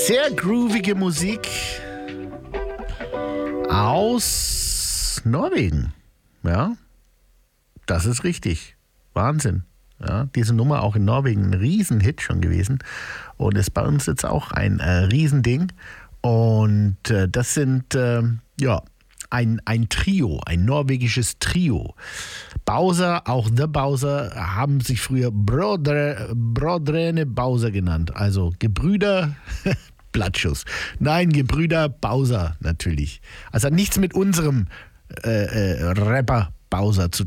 Sehr groovige Musik aus Norwegen. Ja, das ist richtig. Wahnsinn. Ja, diese Nummer auch in Norwegen ein Riesenhit schon gewesen und ist bei uns jetzt auch ein Riesending. Und das sind ein Trio, ein norwegisches Trio. Bowser, auch The Bowser, haben sich früher Brødrene Bowser genannt. Also Gebrüder Blattschuss. Nein, Gebrüder Bowser natürlich. Also hat nichts mit unserem Rapper Bowser zu